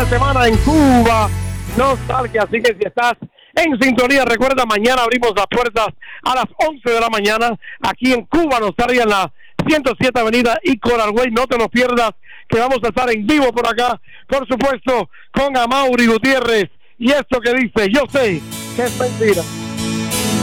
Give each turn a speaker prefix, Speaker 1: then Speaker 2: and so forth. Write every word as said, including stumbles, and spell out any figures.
Speaker 1: de semana en Cuba Nostalgia. Así que si estás en sintonía, recuerda, mañana abrimos las puertas a las once de la mañana aquí en Cuba Nostalgia, en la ciento siete Avenida y Coral Way. No te lo pierdas, que vamos a estar en vivo por acá, por supuesto, con Amaury Gutiérrez. Y esto que dice, yo sé que es mentira.